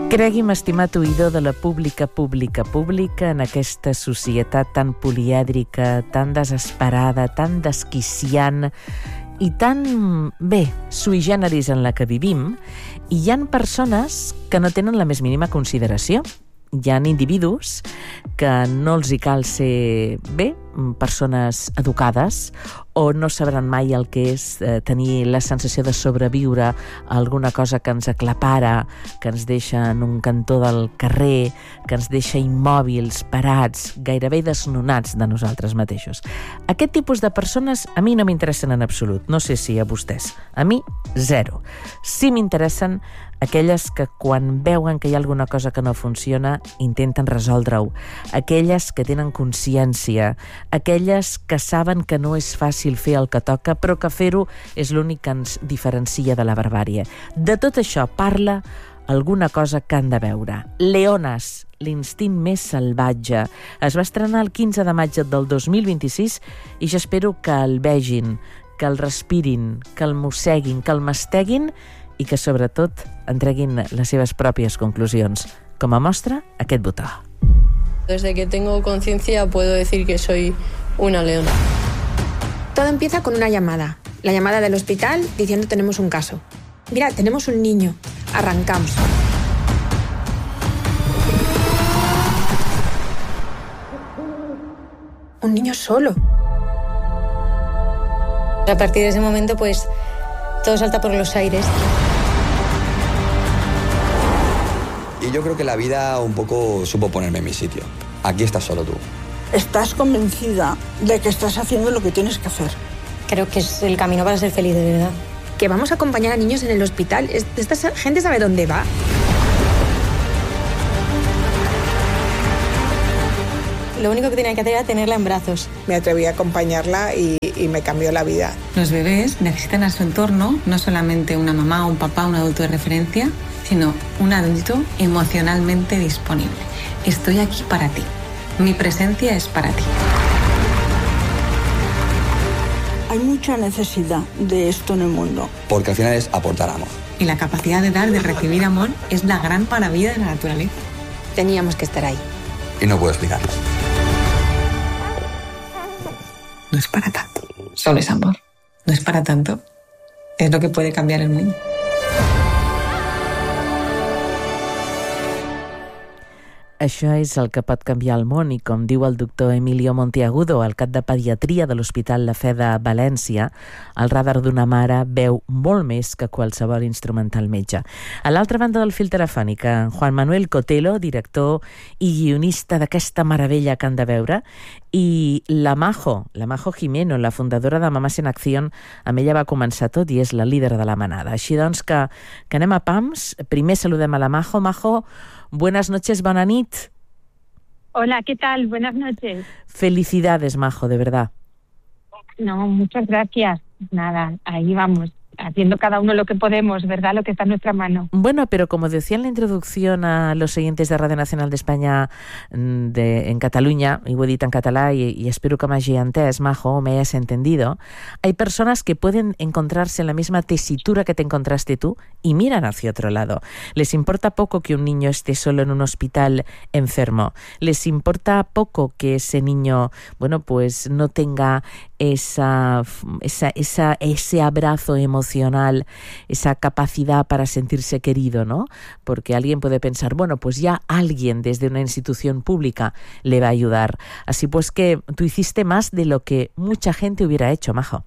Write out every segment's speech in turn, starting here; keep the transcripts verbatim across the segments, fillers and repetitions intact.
Cregui'm, estimat oïdor de la pública, pública, pública, en aquesta societat tan polièdrica, tan desesperada, tan desquiciant i tan, bé, sui generis en la que vivim, hi han persones que no tenen la més mínima consideració. Hi ha individus que no els hi cal ser, bé, persones educades o no sabran mai el que és eh, tenir la sensació de sobreviure a alguna cosa que ens aclapara, que ens deixa en un cantó del carrer, que ens deixa immòbils, parats, gairebé desnonats de nosaltres mateixos. Aquest tipus de persones a mi no m'interessen en absolut. No sé si a vostès. A mi, zero. Sí m'interessen aquelles que quan veuen que hi ha alguna cosa que no funciona intenten resoldre-ho, aquelles que tenen consciència, aquelles que saben que no és fàcil fer el que toca, però que fer-ho és l'únic que ens diferencia de la barbàrie. De tot això parla alguna cosa que han de veure. Leones, l'instint més salvatge. Es va estrenar el quinze de maig del dos mil vint-i-sis i jo espero que el vegin, que el respirin, que el mosseguin, que el masteguin i que, sobretot, entreguin les seves pròpies conclusions. Com a mostra, aquest botó. Desde que tengo conciencia puedo decir que soy una leona. Todo empieza con una llamada. La llamada del hospital diciendo tenemos un caso. Mira, tenemos un niño. Arrancamos. Un niño solo. A partir de ese momento, pues, todo salta por los aires. Y yo creo que la vida un poco supo ponerme en mi sitio. Aquí estás solo tú. Estás convencida de que estás haciendo lo que tienes que hacer. Creo que es el camino para ser feliz, de verdad. Que vamos a acompañar a niños en el hospital. Esta gente sabe dónde va. Lo único que tenía que hacer era tenerla en brazos. Me atreví a acompañarla y, y me cambió la vida. Los bebés necesitan a su entorno no solamente una mamá, un papá, un adulto de referencia, sino un adulto emocionalmente disponible. Estoy aquí para ti. Mi presencia es para ti. Hay mucha necesidad de esto en el mundo. Porque al final es aportar amor. Y la capacidad de dar, de recibir amor, es la gran maravilla de la naturaleza. Teníamos que estar ahí. Y no puedo explicarlo. No es para tanto. Solo es amor. No es para tanto. Es lo que puede cambiar el mundo. Això és el que pot canviar el món i, com diu el doctor Emilio Monteagudo, el cap de pediatria de l'Hospital La Fe de València, el radar d'una mare veu molt més que qualsevol instrumental metge. A l'altra banda del fil telefònic, Juan Manuel Cotelo, director i guionista d'aquesta meravella que han de veure, i la Majo, la Majo Jimeno, la fundadora de Mamás en Acción, amb ella va començar tot i és la líder de la manada. Així doncs que, que anem a pams. Primer saludem a la Majo. Majo, buenas noches, bona nit. Hola, ¿qué tal? Buenas noches. Felicidades, Majo, de verdad. No, muchas gracias. Nada, ahí vamos, haciendo cada uno lo que podemos, ¿verdad? Lo que está en nuestra mano. Bueno, pero como decía en la introducción a los oyentes de Radio Nacional de España de, en Cataluña, y ho he dit en català y, y espero que m'hagi entès, Majo, o me hayas entendido, hay personas que pueden encontrarse en la misma tesitura que te encontraste tú y miran hacia otro lado. Les importa poco que un niño esté solo en un hospital enfermo. Les importa poco que ese niño, bueno, pues no tenga esa, esa, esa, ese abrazo emocional, esa capacidad para sentirse querido, ¿no? Porque alguien puede pensar, bueno, pues ya alguien desde una institución pública le va a ayudar. Así pues que tú hiciste más de lo que mucha gente hubiera hecho, Majo.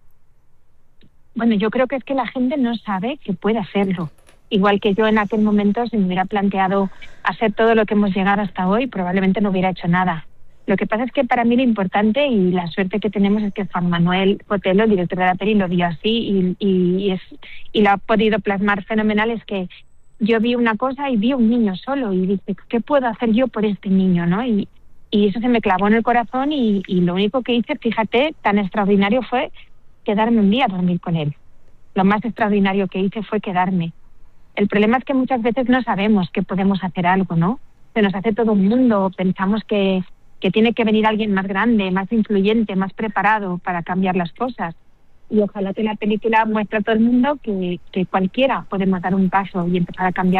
Bueno, yo creo que es que la gente no sabe que puede hacerlo. Igual que yo en aquel momento, si me hubiera planteado hacer todo lo que hemos llegado hasta hoy, probablemente no hubiera hecho nada. Lo que pasa es que para mí lo importante y la suerte que tenemos es que Juan Manuel Cotelo, el director de la peli, lo vio así y, y, y, es, y lo ha podido plasmar fenomenal. Es que yo vi una cosa y vi un niño solo y dije, ¿qué puedo hacer yo por este niño? ¿no? Y, y eso se me clavó en el corazón y, y lo único que hice, fíjate, tan extraordinario fue quedarme un día a dormir con él. Lo más extraordinario que hice fue quedarme. El problema es que muchas veces no sabemos que podemos hacer algo, ¿no? Se nos hace todo un mundo, pensamos que... que tiene que venir alguien más grande, más influyente, más preparado para cambiar las cosas. Y ojalá que la película muestre a todo el mundo que, que cualquiera podemos dar un paso y empezar a cambiar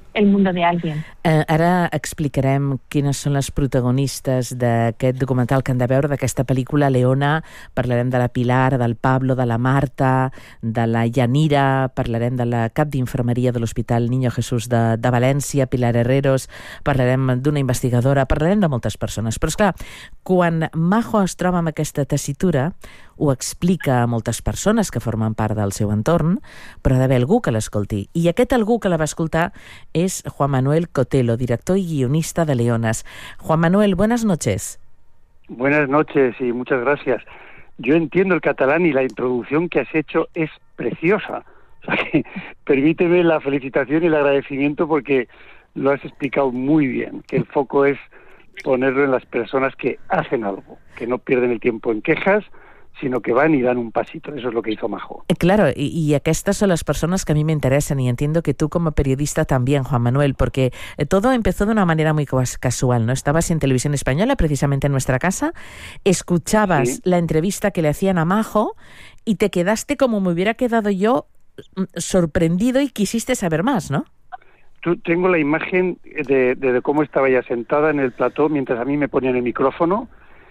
el mundo de alguien. Eh, ara explicarem quines són les protagonistes d'aquest documental que han de veure, d'aquesta pel·lícula Leona. Parlarem de la Pilar, del Pablo, de la Marta, de la Yanira, parlarem de la cap d'infermeria de l'Hospital Niño Jesús de, de València, Pilar Herreros, parlarem d'una investigadora, parlarem de moltes persones. Però, esclar, quan Majo es troba amb aquesta tessitura, ho explica a moltes persones que formen part del seu entorn, però ha d'haver algú que l'escolti. I aquest algú que la va escoltar es Juan Manuel Cotelo, director y guionista de Leonas. Juan Manuel, buenas noches. Buenas noches y muchas gracias. Yo entiendo el catalán y la introducción que has hecho es preciosa. O sea que permíteme la felicitación y el agradecimiento porque lo has explicado muy bien, que el foco es ponerlo en las personas que hacen algo, que no pierden el tiempo en quejas, sino que van y dan un pasito. Eso es lo que hizo Majo. Claro, y, y estas son las personas que a mí me interesan y entiendo que tú como periodista también, Juan Manuel, porque todo empezó de una manera muy casual, ¿no? Estabas en Televisión Española, precisamente en nuestra casa, escuchabas sí. la entrevista que le hacían a Majo y te quedaste como me hubiera quedado yo sorprendido y quisiste saber más, ¿no? Tú, tengo la imagen de, de, de cómo estaba ella sentada en el plató mientras a mí me ponían el micrófono.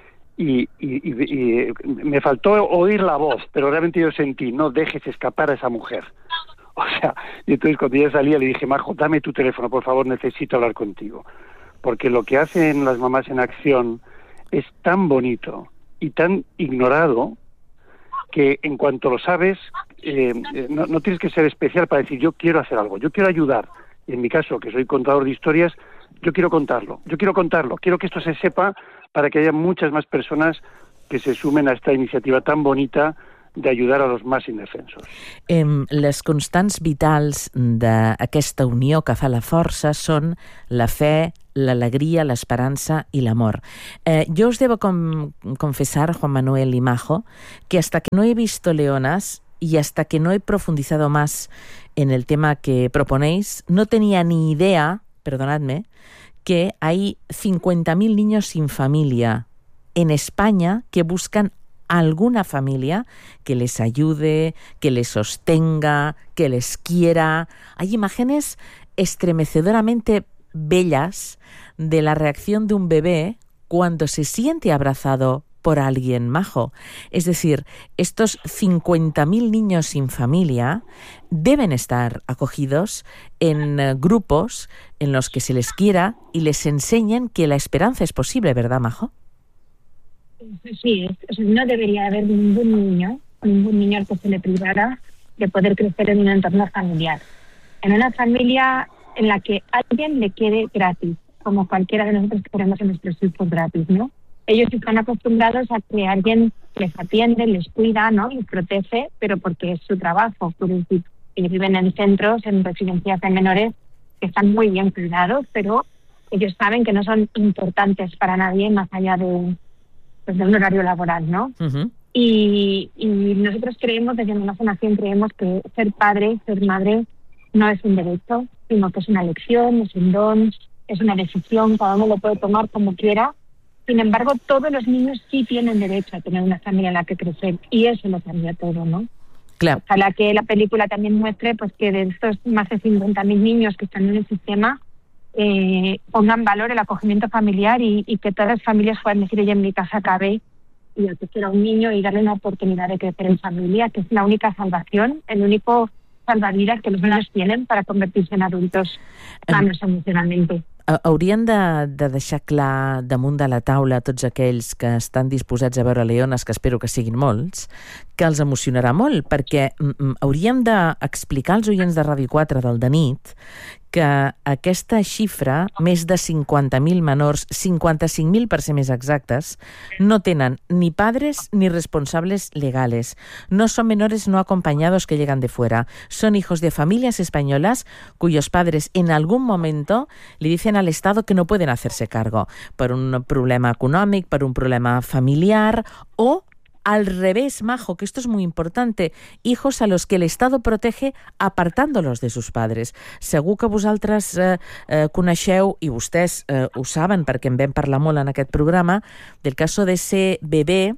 Y, y, y, y me faltó oír la voz, pero realmente yo sentí, no dejes escapar a esa mujer. O sea, y entonces cuando ella salía le dije, Majo, dame tu teléfono, por favor, necesito hablar contigo. Porque lo que hacen las mamás en acción es tan bonito y tan ignorado que en cuanto lo sabes, eh, no, no tienes que ser especial para decir, yo quiero hacer algo, yo quiero ayudar. Y en mi caso, que soy contador de historias, yo quiero contarlo, yo quiero contarlo, quiero que esto se sepa para que haya muchas más personas que se sumen a esta iniciativa tan bonita de ayudar a los más indefensos. Eh, les constants vitals d'aquesta unió que fa la força són la fe, l'alegria, l'esperança i l'amor. Eh, yo os debo com confesar, Juan Manuel y Majo, que hasta que no he visto Leonas y hasta que no he profundizado más en el tema que proponéis, no tenía ni idea, perdonadme, que hay cincuenta mil niños sin familia en España que buscan alguna familia que les ayude, que les sostenga, que les quiera. Hay imágenes estremecedoramente bellas de la reacción de un bebé cuando se siente abrazado por alguien, Majo. Es decir, estos cincuenta mil niños sin familia deben estar acogidos en uh, grupos en los que se les quiera y les enseñen que la esperanza es posible, ¿verdad, Majo? Sí, no debería haber ningún niño, ningún niño al que se le privara de poder crecer en un entorno familiar. En una familia en la que alguien le quiere gratis, como cualquiera de nosotros queremos en nuestros hijos gratis, ¿no? Ellos están acostumbrados a que alguien les atiende, les cuida, ¿no? Les protege, pero porque es su trabajo. Por decir, ellos viven en centros, en residencias de menores que están muy bien cuidados, pero ellos saben que no son importantes para nadie más allá de, pues, de un horario laboral, ¿no? Uh-huh. Y, y nosotros creemos, desde la Nación creemos que ser padre, ser madre, no es un derecho, sino que es una elección, es un don, es una decisión, cada uno lo puede tomar como quiera. Sin embargo, todos los niños sí tienen derecho a tener una familia en la que crecer y eso lo cambia todo, ¿no? Claro. Ojalá que la película también muestre pues que de estos más de cincuenta mil niños que están en el sistema eh, pongan valor el acogimiento familiar y, y que todas las familias puedan decir, oye, en mi casa cabe y yo quiero a un niño y darle una oportunidad de crecer en familia, que es la única salvación, el único salvavidas que los niños tienen para convertirse en adultos sanos emocionalmente. Haurien de, de deixar clar damunt de la taula a tots aquells que estan disposats a veure Leones, que espero que siguin molts, que els emocionarà molt, perquè mm, hauríem d'explicar als oients de Ràdio quatre del de nit que aquesta xifra, més de cinquanta mil menors, cinquanta-cinc mil per ser més exactes, no tenen ni padres ni responsables legales. No son menores no acompañados que llegan de fuera. Son hijos de familias españolas cuyos padres en algún momento le dicen al Estado que no pueden hacerse cargo per un problema econòmic, per un problema familiar o al revés, Majo, que esto es muy importante, hijos a los que el Estado protege apartándolos de sus padres. Segur que vosaltres eh, eh, coneixeu, i vostès eh, ho saben perquè en vam parlar molt en aquest programa, del caso de ese bebé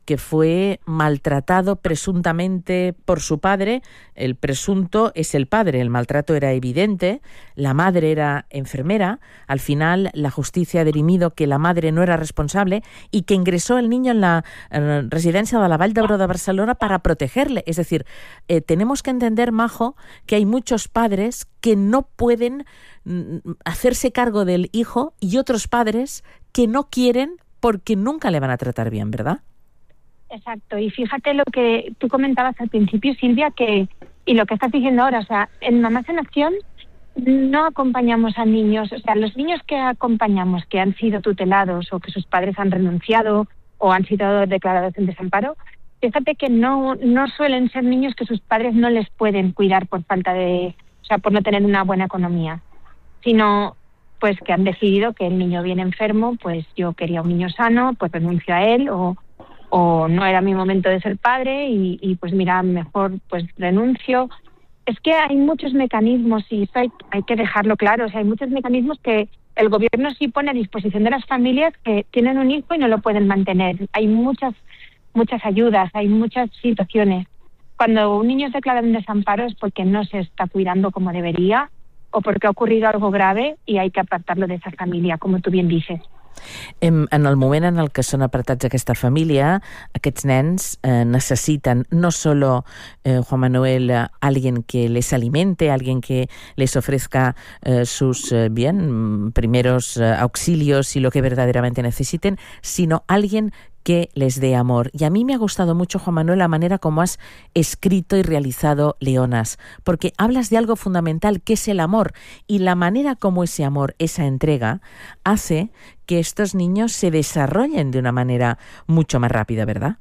que fue maltratado presuntamente por su padre. El presunto es el padre, el maltrato era evidente, la madre era enfermera. Al final la justicia ha dirimido que la madre no era responsable y que ingresó el niño en la eh, residencia de la Vall d'Hebron de Barcelona para protegerle. Es decir, eh, tenemos que entender, Majo, que hay muchos padres que no pueden mm, hacerse cargo del hijo y otros padres que no quieren porque nunca le van a tratar bien, ¿verdad? Exacto, y fíjate lo que tú comentabas al principio, Silvia, que y lo que estás diciendo ahora, o sea, en Mamás en Acción no acompañamos a niños, o sea, los niños que acompañamos que han sido tutelados o que sus padres han renunciado o han sido declarados en desamparo, fíjate que no, no suelen ser niños que sus padres no les pueden cuidar por falta de, o sea, por no tener una buena economía, sino pues que han decidido que el niño viene enfermo, pues yo quería un niño sano, pues renuncio a él, o o no era mi momento de ser padre y, y pues mira, mejor pues renuncio. Es que hay muchos mecanismos y eso hay, hay que dejarlo claro, o sea, hay muchos mecanismos que el gobierno sí pone a disposición de las familias que tienen un hijo y no lo pueden mantener. Hay muchas, muchas ayudas, hay muchas situaciones. Cuando un niño es declarado en desamparo es porque no se está cuidando como debería o porque ha ocurrido algo grave y hay que apartarlo de esa familia, como tú bien dices. En, en el moment en el que són apartats d'aquesta família, aquests nens eh, necessiten no solo, eh, Juan Manuel, eh, alguien que les alimente, alguien que les ofrezca eh, sus eh, bien, primeros eh, auxilios y lo que verdaderamente necesiten, sino alguien que les dé amor. Y a mí me ha gustado mucho, Juan Manuel, la manera como has escrito y realizado Leonas, porque hablas de algo fundamental, que es el amor, y la manera como ese amor, esa entrega, hace que estos niños se desarrollen de una manera mucho más rápida, ¿verdad?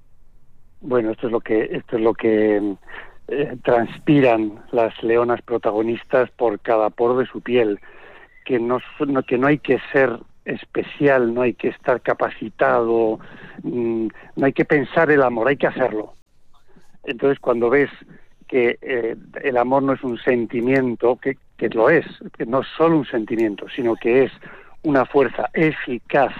Bueno, esto es lo que, esto es lo que eh, transpiran las leonas protagonistas por cada poro de su piel, que no, no, que no hay que ser especial, no hay que estar capacitado, mmm, no hay que pensar el amor, hay que hacerlo. Entonces, cuando ves que eh, el amor no es un sentimiento, que, que lo es, que no es solo un sentimiento, sino que es una fuerza eficaz,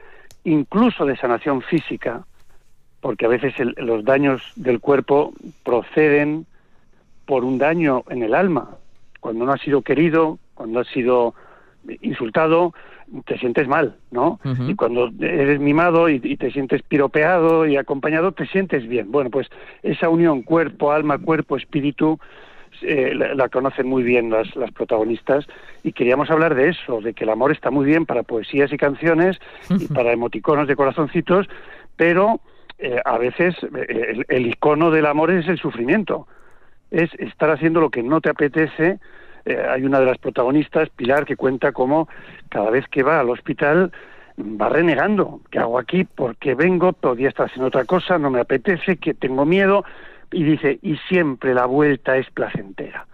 incluso de sanación física, porque a veces el, los daños del cuerpo proceden por un daño en el alma. Cuando no has sido querido, cuando has sido insultado, te sientes mal, ¿no? Uh-huh. Y cuando eres mimado y, y te sientes piropeado y acompañado, te sientes bien. Bueno, pues esa unión cuerpo, alma, cuerpo, espíritu, eh, la, la conocen muy bien las, las protagonistas, y queríamos hablar de eso, de que el amor está muy bien para poesías y canciones y para emoticonos de corazoncitos, pero eh, a veces eh, el, el icono del amor es el sufrimiento, es estar haciendo lo que no te apetece. Eh, hay una de las protagonistas, Pilar, que cuenta cómo cada vez que va al hospital va renegando. ¿Qué hago aquí? ¿Por qué vengo? Podría estar haciendo otra cosa, no me apetece, que tengo miedo. Y dice, y siempre la vuelta es placentera.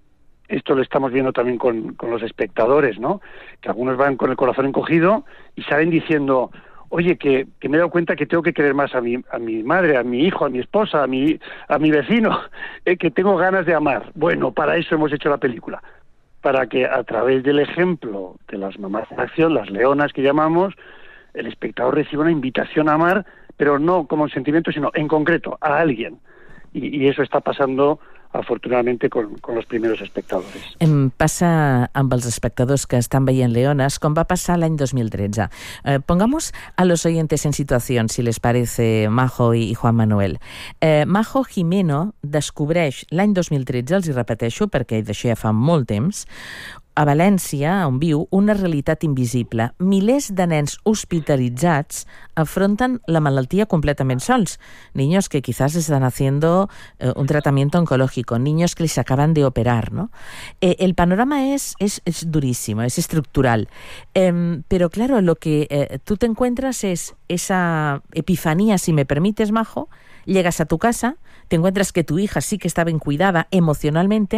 Esto lo estamos viendo también con, con los espectadores, ¿no? Que algunos van con el corazón encogido y salen diciendo, oye, que, que me he dado cuenta que tengo que querer más a mi, a mi madre, a mi hijo, a mi esposa, a mi, a mi vecino, eh, que tengo ganas de amar. Bueno, para eso hemos hecho la película, para que a través del ejemplo de las mamás en acción, las leonas que llamamos, el espectador reciba una invitación a amar, pero no como un sentimiento, sino en concreto, a alguien. Y, y eso está pasando afortunadamente con, con los primeros espectadores. Em passa amb els espectadors que estan veient Leonas com va passar l'any dos mil tretze. Eh, pongamos a los oyentes en situación, si les parece, Majo i Juan Manuel. Eh, Majo Jimeno descobreix l'any dos mil tretze, els hi repeteixo perquè d'això ja fa molt temps, a València, on viu, una realitat invisible. Milers de nens hospitalitzats afrontan la malaltia completamente sols. Niños que quizás están haciendo eh, un tratamiento oncológico, niños que les acaban de operar, ¿no? Eh, el panorama es, es, es durísimo, es estructural. Eh, pero claro, lo que eh, tú te encuentras es esa epifanía, si me permites, Majo. Llegas a tu casa, te encuentras que tu hija sí que está bien cuidada emocionalmente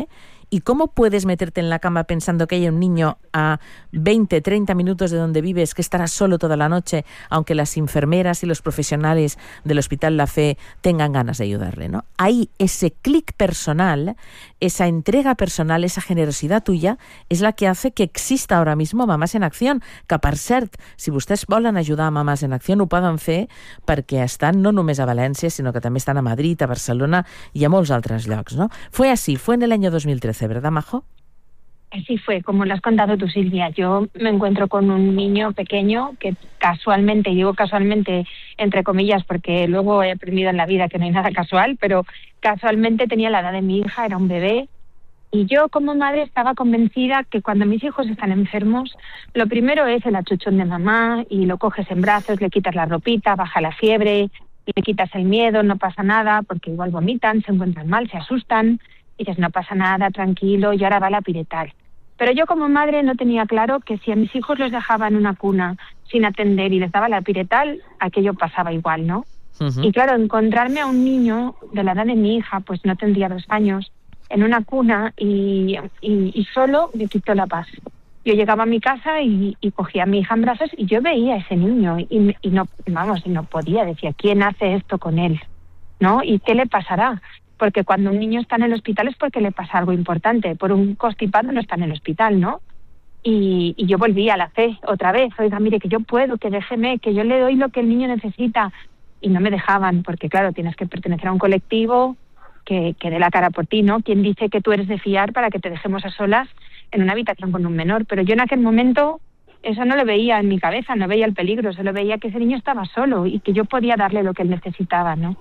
¿Y cómo puedes meterte en la cama pensando que hay un niño a veinte, treinta minutos de donde vives que estará solo toda la noche, aunque las enfermeras y los profesionales del Hospital La Fe tengan ganas de ayudarle, ¿no? Ahí ese clic personal, esa entrega personal, esa generosidad tuya és la que hace que exista ahora mismo Mamàs en Acció, que per cert, si vostès volen ajudar a Mamàs en Acció ho poden fer perquè estan no només a València, sinó que també estan a Madrid, a Barcelona y a molts altres llocs, ¿no? Fue así, fue en el año dos mil trece, ¿verdad, Majo? Así fue, como lo has contado tú, Silvia. Yo me encuentro con un niño pequeño que casualmente, y digo casualmente entre comillas porque luego he aprendido en la vida que no hay nada casual, pero casualmente tenía la edad de mi hija, era un bebé, y yo como madre estaba convencida que cuando mis hijos están enfermos, lo primero es el achuchón de mamá y lo coges en brazos, le quitas la ropita, baja la fiebre, le quitas el miedo, no pasa nada, porque igual vomitan, se encuentran mal, se asustan, y dices, no pasa nada, tranquilo, y ahora va la piretal. Pero yo como madre no tenía claro que si a mis hijos los dejaba en una cuna sin atender y les daba la piretal, aquello pasaba igual, ¿no? Uh-huh. Y claro, encontrarme a un niño de la edad de mi hija, pues no tendría dos años, en una cuna y, y, y solo me quitó la paz. Yo llegaba a mi casa y, y cogía a mi hija en brazos y yo veía a ese niño y, y no, vamos, y no podía, decía, ¿quién hace esto con él? ¿No? ¿Y qué le pasará? Porque cuando un niño está en el hospital es porque le pasa algo importante. Por un constipado no está en el hospital, ¿no? Y, y yo volví a la fe otra vez. Oiga, mire, que yo puedo, que déjeme, que yo le doy lo que el niño necesita. Y no me dejaban, porque claro, tienes que pertenecer a un colectivo que, que dé la cara por ti, ¿no? ¿Quién dice que tú eres de fiar para que te dejemos a solas en una habitación con un menor? Pero yo en aquel momento eso no lo veía en mi cabeza, no veía el peligro, solo veía que ese niño estaba solo y que yo podía darle lo que él necesitaba, ¿no?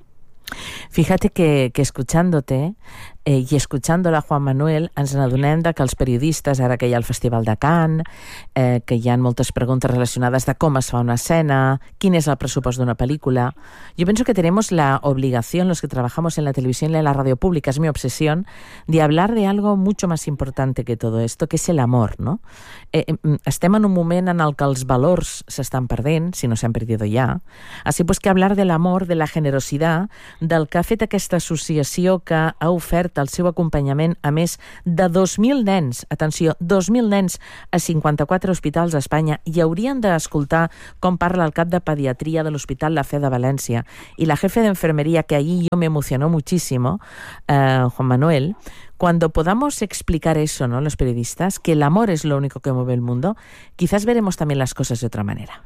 Fíjate que, que escuchándote eh, i escuchándola a Juan Manuel ens n'adonem que els periodistes, ara que hi ha el Festival de Cannes, eh, que hi ha moltes preguntes relacionades de com es fa una escena, quin és el pressupost d'una pel·lícula. Yo pienso que tenemos la obligación, los que trabajamos en la televisión y en la radio pública, es mi obsesión, de hablar de algo mucho más importante que todo esto, que és el amor, no? Eh, estem en un moment en el que els valors s'estan perdent, si no s'han perdido ja, així pues que hablar del amor, de la generositat, del que ha fet aquesta associació que ha ofert el seu acompanyament a més de dos mil nens, atenció, dos mil nens a cinquanta-quatre hospitals a Espanya, i haurien d'escoltar com parla el cap de pediatria de l'Hospital La Fe de València y la jefe de enfermería, que allí yo me emocionó muchísimo, eh, Juan Manuel. Cuando podamos explicar eso, ¿no?, los periodistas, que el amor es lo único que mueve el mundo, quizás veremos también las cosas de otra manera.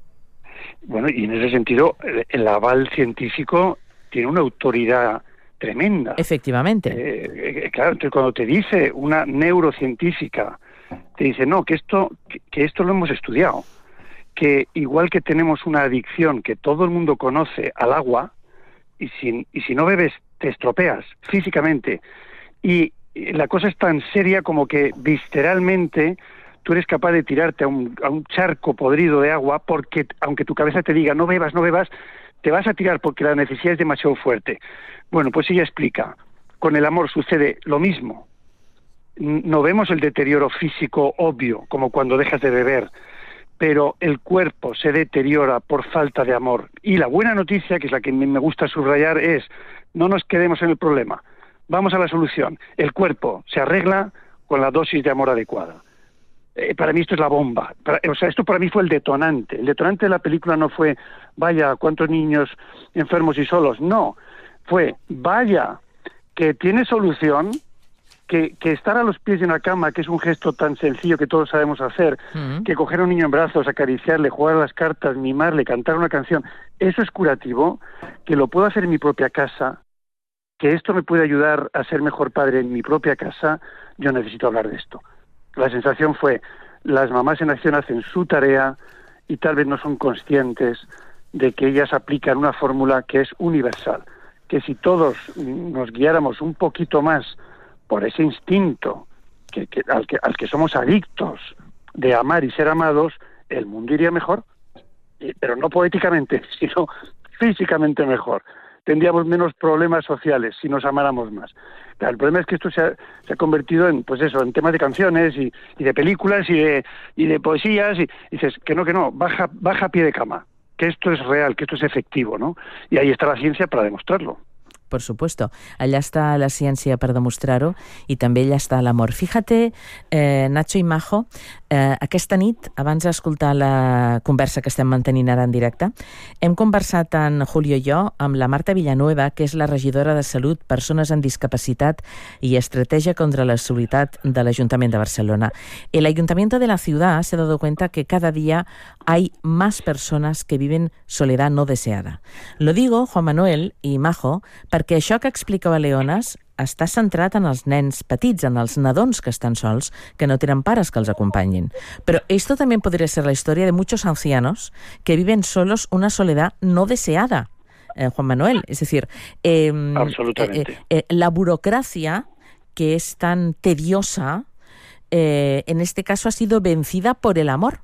Bueno, y en ese sentido, el aval científico tiene una autoridad tremenda. Efectivamente. Eh, claro, entonces cuando te dice una neurocientífica, te dice, no, que esto, que, que esto lo hemos estudiado, que igual que tenemos una adicción que todo el mundo conoce al agua, y si, y si no bebes te estropeas físicamente, y, y la cosa es tan seria como que visceralmente tú eres capaz de tirarte a un, a un charco podrido de agua porque, aunque tu cabeza te diga no bebas, no bebas, te vas a tirar porque la necesidad es demasiado fuerte. Bueno, pues ella explica, con el amor sucede lo mismo. No vemos el deterioro físico obvio, como cuando dejas de beber, pero el cuerpo se deteriora por falta de amor. Y la buena noticia, que es la que me gusta subrayar, es no nos quedemos en el problema, vamos a la solución. El cuerpo se arregla con la dosis de amor adecuada. Eh, para mí esto es la bomba. Para, o sea, esto para mí fue el detonante. El detonante de la película no fue, vaya, cuántos niños enfermos y solos. No, fue, vaya, que tiene solución, que, que estar a los pies de una cama, que es un gesto tan sencillo que todos sabemos hacer, uh-huh. que coger a un niño en brazos, acariciarle, jugar a las cartas, mimarle, cantar una canción, eso es curativo, que lo puedo hacer en mi propia casa, que esto me puede ayudar a ser mejor padre en mi propia casa. Yo necesito hablar de esto. La sensación fue, las mamás en acción hacen su tarea y tal vez no son conscientes de que ellas aplican una fórmula que es universal, que si todos nos guiáramos un poquito más por ese instinto que, que, al, que, al que somos adictos de amar y ser amados, el mundo iría mejor, pero no poéticamente, sino físicamente mejor. Tendríamos menos problemas sociales si nos amáramos más. Claro, el problema es que esto se ha, se ha convertido en, pues eso, en temas de canciones y, y de películas y de, y de poesías, y, y dices que no, que no, baja, baja a pie de cama, que esto es real, que esto es efectivo, ¿no? Y ahí está la ciencia para demostrarlo. por supuesto. Allà està la ciència per demostrar-ho i també allà està l'amor. Fíjate, eh, Nacho i Majo, eh, aquesta nit, abans d'escoltar la conversa que estem mantenint ara en directe, hem conversat en Julio i jo amb la Marta Villanueva, que és la regidora de Salut, Persones amb Discapacitat y Estrategia contra la Soledad del Ayuntamiento de Barcelona. El Ayuntamiento de la ciudad se ha dado cuenta que cada día hay más personas que viven soledad no deseada. Lo digo, Juan Manuel i Majo, perquè això que explicava Leones està centrat en els nens petits, en els nadons que estan sols, que no tenen pares que els acompanyin. Pero esto también podría ser la historia de muchos ancianos que viven solos una soledad no deseada. Eh, Juan Manuel, es decir, eh, Absolutamente. Eh, eh, la burocracia que es tan tediosa, eh, en este caso ha sido vencida por el amor.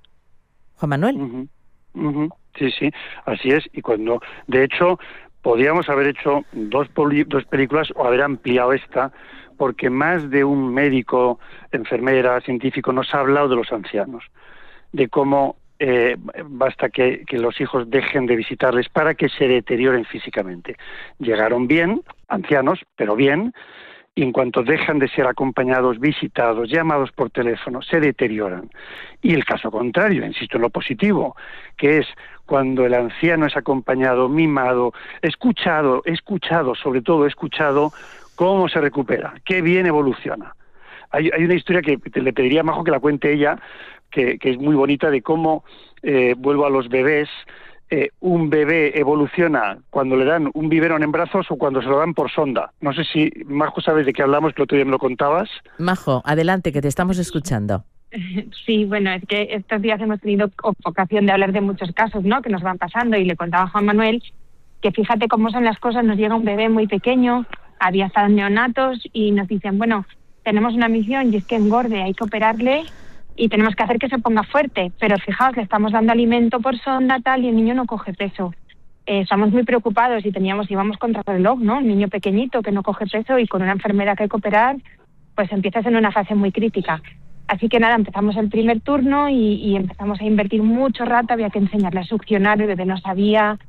Juan Manuel. Uh-huh. Uh-huh. Sí, sí, así es. Y cuando, de hecho, podríamos haber hecho dos, poli- dos películas o haber ampliado esta, porque más de un médico, enfermera, científico nos ha hablado de los ancianos, de cómo eh, basta que, que los hijos dejen de visitarles para que se deterioren físicamente. Llegaron bien, ancianos, pero bien, y en cuanto dejan de ser acompañados, visitados, llamados por teléfono, se deterioran. Y el caso contrario, insisto en lo positivo, que es cuando el anciano es acompañado, mimado, escuchado, escuchado, sobre todo escuchado, cómo se recupera, qué bien evoluciona. Hay, hay una historia que te, le pediría a Majo que la cuente ella, que, que es muy bonita, de cómo, eh, vuelvo a los bebés, Eh, un bebé evoluciona cuando le dan un biberón en brazos o cuando se lo dan por sonda. No sé si, Majo, sabes de qué hablamos, que el otro día me lo contabas. Majo, adelante, que te estamos escuchando. Sí, bueno, es que estos días hemos tenido ocasión de hablar de muchos casos, ¿no?, que nos van pasando, y le contaba a Juan Manuel que fíjate cómo son las cosas. Nos llega un bebé muy pequeño, había estado en neonatos, y nos dicen, bueno, tenemos una misión y es que engorde, hay que operarle y tenemos que hacer que se ponga fuerte, pero fijaos, le estamos dando alimento por sonda, tal, y el niño no coge peso. Eh, estamos muy preocupados y teníamos, íbamos contra el reloj, ¿no? Un niño pequeñito que no coge peso y con una enfermedad que hay que operar, pues empiezas en una fase muy crítica. Así que nada, empezamos el primer turno y, y empezamos a invertir mucho rato, había que enseñarle a succionar, el bebé no sabía.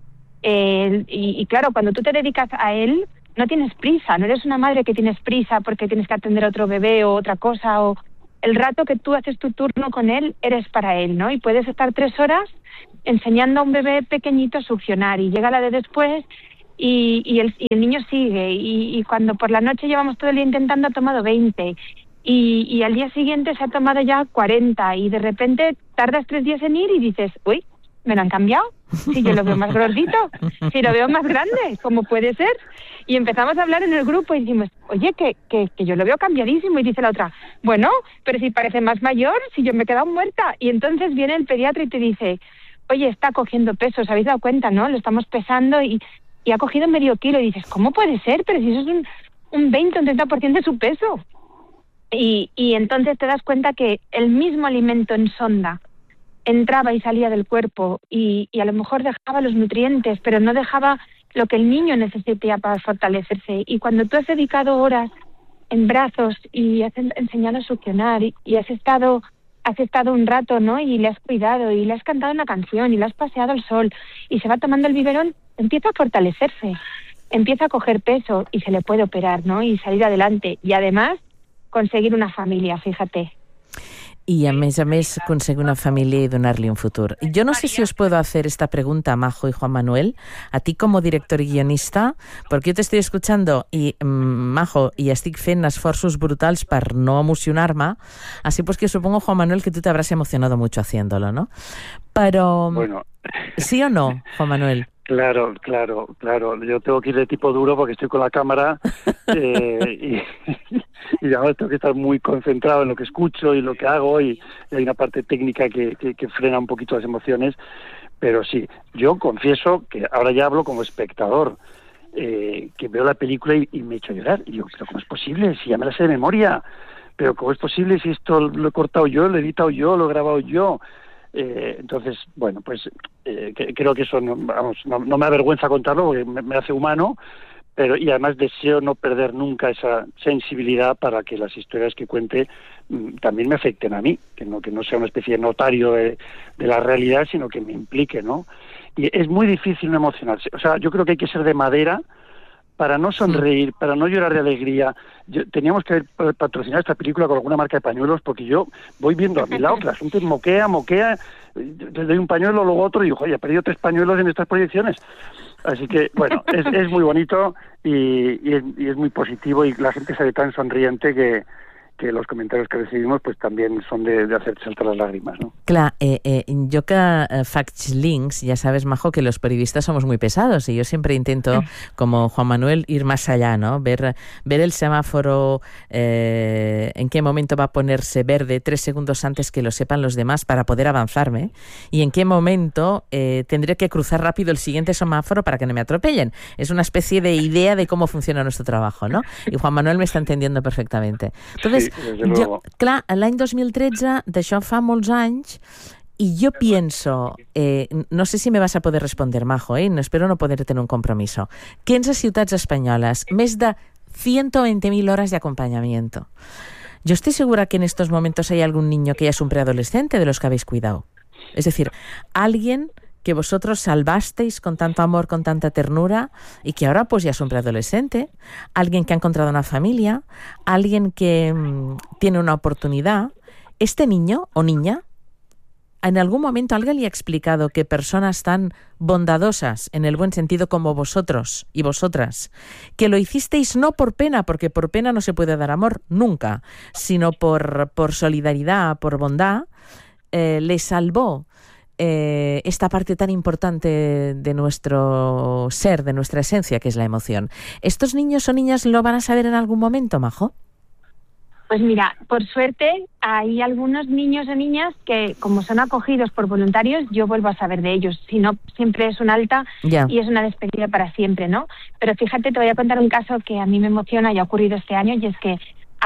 Eh, y, y claro, cuando tú te dedicas a él, no tienes prisa, no eres una madre que tienes prisa porque tienes que atender a otro bebé o otra cosa, o el rato que tú haces tu turno con él, eres para él, ¿no? Y puedes estar tres horas enseñando a un bebé pequeñito a succionar, y llega la de después y, y, el, y el niño sigue, y, y cuando por la noche llevamos todo el día intentando, ha tomado veinte, y, y al día siguiente se ha tomado ya cuarenta, y de repente tardas tres días en ir y dices, uy, ¿me lo han cambiado? Si yo lo veo más gordito, si lo veo más grande, ¿cómo puede ser? Y empezamos a hablar en el grupo y decimos, oye, que, que, que yo lo veo cambiadísimo. Y dice la otra, bueno, pero si parece más mayor, si yo me he quedado muerta. Y entonces viene el pediatra y te dice, oye, está cogiendo peso, ¿os habéis dado cuenta, no? Lo estamos pesando y, y ha cogido medio kilo. Y dices, ¿cómo puede ser? Pero si eso es un, un veinte, un treinta por ciento de su peso. Y, y entonces te das cuenta que el mismo alimento en sonda entraba y salía del cuerpo, y, y a lo mejor dejaba los nutrientes, pero no dejaba lo que el niño necesitaba para fortalecerse. Y cuando tú has dedicado horas en brazos y has enseñado a succionar y, y has estado has estado un rato, ¿no?, y le has cuidado y le has cantado una canción y le has paseado al sol y se va tomando el biberón, empieza a fortalecerse, empieza a coger peso y se le puede operar, ¿no?, y salir adelante. Y además conseguir una familia, fíjate. Y a més a més conseguir una familia y donar-li un futur. Yo no sé si os puedo hacer esta pregunta, Majo y Juan Manuel, a ti como director y guionista, porque yo te estoy escuchando y, mm, Majo, i estic fent esforços brutals per no emocionar-me, así pues que supongo, Juan Manuel, que tú te habrás emocionado mucho haciéndolo, ¿no? Pero, bueno, ¿sí o no, Juan Manuel? Claro, claro, claro. Yo tengo que ir de tipo duro porque estoy con la cámara eh, y, y además tengo que estar muy concentrado en lo que escucho y lo que hago, y, y hay una parte técnica que, que, que frena un poquito las emociones. Pero sí, yo confieso que ahora ya hablo como espectador, eh, que veo la película y, y me echo a llorar. Y digo, ¿pero cómo es posible? Si ya me la sé de memoria. ¿Pero cómo es posible si esto lo he cortado yo, lo he editado yo, lo he grabado yo? Eh, entonces, bueno, pues eh, que, creo que eso no, vamos, no, no me avergüenza contarlo porque me, me hace humano, pero y además deseo no perder nunca esa sensibilidad para que las historias que cuente mm, también me afecten a mí, que no que no sea una especie de notario de, de la realidad, sino que me implique, ¿no? Y es muy difícil no emocionarse. O sea, yo creo que hay que ser de madera para no sonreír, para no llorar de alegría. Yo, teníamos que patrocinar esta película con alguna marca de pañuelos, porque yo voy viendo a mi lado que la gente moquea, moquea, le doy un pañuelo, luego otro, y digo, oye, he perdido tres pañuelos en estas proyecciones. Así que, bueno, es, es muy bonito y, y, es, y es muy positivo, y la gente sale tan sonriente que... que los comentarios que recibimos pues también son de, de hacer saltar las lágrimas, ¿no? Clar, eh, eh, yo que eh, faig links, ya sabes, Majo, que los periodistas somos muy pesados y yo siempre intento, como Juan Manuel, ir más allá, ¿no? Ver, ver el semáforo, eh, en qué momento va a ponerse verde tres segundos antes que lo sepan los demás para poder avanzarme, y en qué momento eh, tendré que cruzar rápido el siguiente semáforo para que no me atropellen. Es una especie de idea de cómo funciona nuestro trabajo, ¿no? Y Juan Manuel me está entendiendo perfectamente. Entonces, Sí, jo, clar, l'any dos mil tretze, d'això fa molts anys, y yo pienso, eh, no sé si me vas a poder responder, Majo, eh, no espero no poder tener un compromiso, que en les ciutats espanyoles, més de ciento veinte mil horas de acompañamiento. Yo estoy segura que en estos momentos hay algún niño que ya es un preadolescente de los que habéis cuidado. Es decir, alguien que vosotros salvasteis con tanto amor, con tanta ternura, y que ahora pues ya es un preadolescente, alguien que ha encontrado una familia, alguien que mmm, tiene una oportunidad. Este niño o niña, ¿en algún momento alguien le ha explicado que personas tan bondadosas, en el buen sentido, como vosotros y vosotras, que lo hicisteis no por pena, porque por pena no se puede dar amor, nunca, sino por, por solidaridad, por bondad, eh, le salvó Eh, esta parte tan importante de nuestro ser, de nuestra esencia, que es la emoción? ¿Estos niños o niñas lo van a saber en algún momento, Majo? Pues mira, por suerte hay algunos niños o niñas que, como son acogidos por voluntarios, yo vuelvo a saber de ellos. Si no, siempre es un alta yeah. y es una despedida para siempre, ¿no? Pero fíjate, te voy a contar un caso que a mí me emociona y ha ocurrido este año, y es que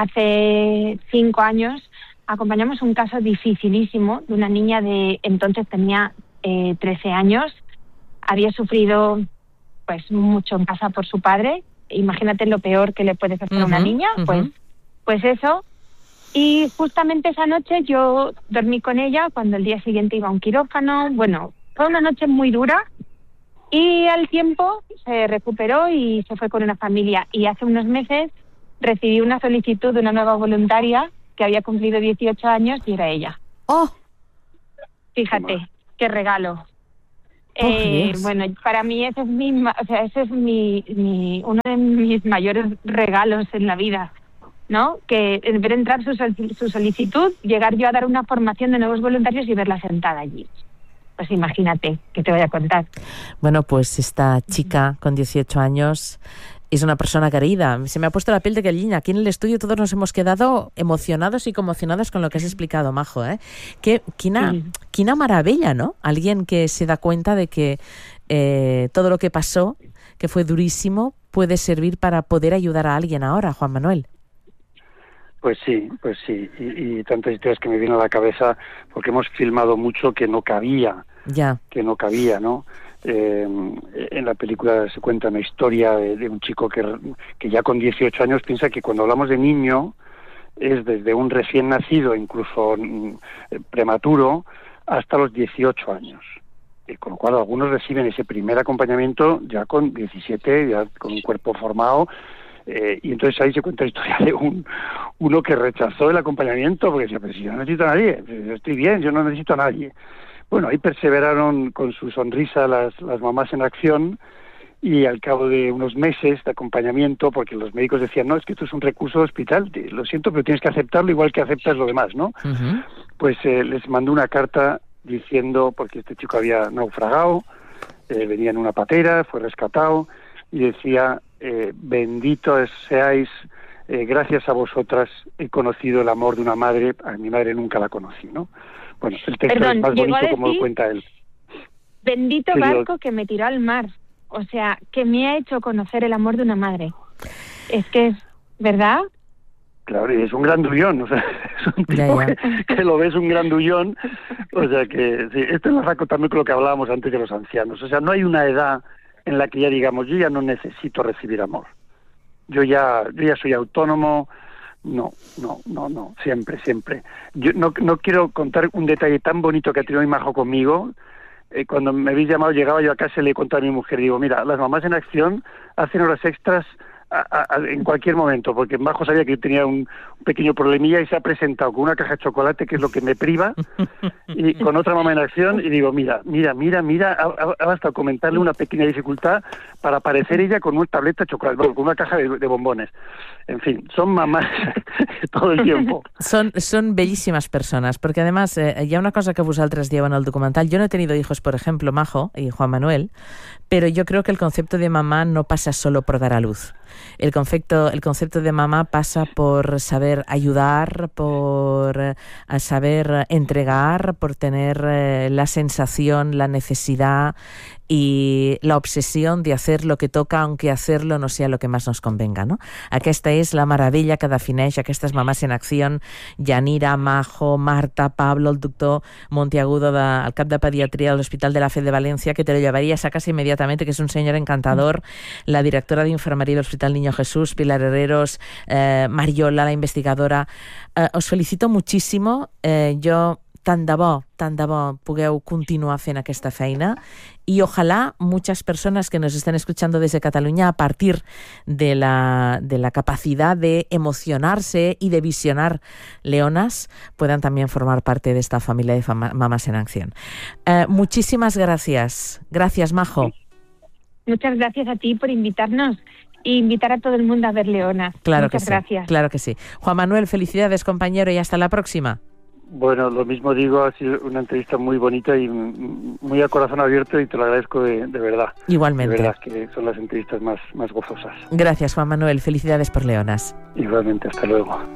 hace cinco años acompañamos un caso dificilísimo de una niña de entonces tenía eh, trece años, había sufrido pues mucho en casa por su padre. Imagínate lo peor que le puede hacer uh-huh, a una niña, uh-huh. pues pues eso. Y justamente esa noche yo dormí con ella cuando el día siguiente iba a un quirófano. Bueno, fue una noche muy dura, y al tiempo se recuperó y se fue con una familia. Y hace unos meses recibí una solicitud de una nueva voluntaria que había cumplido dieciocho años y era ella. ¡Oh! Fíjate, qué regalo. Oh, eh, bueno, para mí ese es mi, o sea, ese es mi, mi, uno de mis mayores regalos en la vida, ¿no? Que ver entrar su, su solicitud, llegar yo a dar una formación de nuevos voluntarios y verla sentada allí. Pues imagínate, que te voy a contar. Bueno, pues esta chica con dieciocho años es una persona querida. Se me ha puesto la piel de gallina. Aquí en el estudio todos nos hemos quedado emocionados y conmocionados con lo que has explicado, Majo, ¿eh? Que, quina, sí. quina maravilla, ¿no? Alguien que se da cuenta de que eh, todo lo que pasó, que fue durísimo, puede servir para poder ayudar a alguien ahora, Juan Manuel. Pues sí, pues sí. Y, y tantas historias que me vienen a la cabeza, porque hemos filmado mucho que no cabía. Ya. Que no cabía, ¿no? Eh, en la película se cuenta una historia de, de un chico que, que ya con dieciocho años piensa que cuando hablamos de niño es desde un recién nacido, incluso eh, prematuro, hasta los dieciocho años. Y con lo cual algunos reciben ese primer acompañamiento ya con diecisiete, ya con un cuerpo formado, eh, y entonces ahí se cuenta la historia de un uno que rechazó el acompañamiento porque decía, pero si yo no necesito a nadie, yo estoy bien, yo no necesito a nadie. Bueno, ahí perseveraron con su sonrisa las, las mamás en acción, y al cabo de unos meses de acompañamiento, porque los médicos decían, no, es que esto es un recurso de hospital, lo siento, pero tienes que aceptarlo igual que aceptas lo demás, ¿no? Uh-huh. Pues eh, les mandó una carta diciendo, porque este chico había naufragado, eh, venía en una patera, fue rescatado, y decía, eh, benditos seáis, eh, gracias a vosotras he conocido el amor de una madre, a mi madre nunca la conocí, ¿no? Bueno, el texto Perdón, es más bonito decir, como lo cuenta él. Bendito sí, barco yo... que me tiró al mar. O sea, que me ha hecho conocer el amor de una madre. Es que es, ¿verdad? Claro, y es un grandullón, o sea, es un tipo ya, ya. Que, que lo ves un grandullón. O sea que, sí, esto enlaza también con lo que hablábamos antes de los ancianos. O sea, no hay una edad en la que ya digamos, yo ya no necesito recibir amor. Yo ya, yo ya soy autónomo. No, no, no, no, siempre, siempre. Yo no, no quiero contar un detalle tan bonito que ha tenido mi Majo conmigo, eh, cuando me habéis llamado, llegaba yo a casa y le conté a mi mujer, digo, mira, las mamás en acción hacen horas extras a, a, en cualquier momento, porque Majo sabía que yo tenía un, un pequeño problemilla y se ha presentado con una caja de chocolate, que es lo que me priva, y con otra mamá en acción, y digo, mira, mira, mira, mira, ha, ha bastado comentarle una pequeña dificultad para aparecer ella con una tableta de chocolate, bueno, con una caja de, de bombones. En fin, son mamás todo el tiempo. Son, son bellísimas personas, porque además eh, hi ha una cosa que vosaltres dieu en el documental. Yo no he tenido hijos, por ejemplo, Majo y Juan Manuel, pero yo creo que el concepto de mamá no pasa solo por dar a luz. El concepto, el concepto de mamá pasa por saber ayudar, por eh, saber entregar, por tener eh, la sensación, la necesidad y la obsesión de hacer lo que toca, aunque hacerlo no sea lo que más nos convenga, no? Aquesta és la meravella que defineix aquestes mamàs en acció. Yanira, Majo, Marta, Pablo, el doctor Monteagudo, de, el cap de pediatria de l'Hospital de la Fe de Valencia, que te lo llevarías a casa inmediatamente, que es un señor encantador, la directora de enfermería del Hospital Niño Jesús, Pilar Herreros, eh, Mariola, la investigadora. Eh, os felicito muchísimo. Eh, jo tant de bo, tant de bo pugueu continuar fent aquesta feina y ojalá muchas personas que nos estén escuchando desde Cataluña, a partir de la, de la capacidad de emocionarse y de visionar leonas, puedan también formar parte de esta familia de fama, Mamás en Acción. Eh, muchísimas gracias. Gracias, Majo. Muchas gracias a ti por invitarnos e invitar a todo el mundo a ver leonas. Claro Muchas que gracias. Sí, claro que sí. Juan Manuel, felicidades, compañero, y hasta la próxima. Bueno, lo mismo digo, ha sido una entrevista muy bonita y muy a corazón abierto y te lo agradezco de, de verdad. Igualmente. De verdad, que son las entrevistas más, más gozosas. Gracias, Juan Manuel. Felicidades por leonas. Igualmente, hasta luego.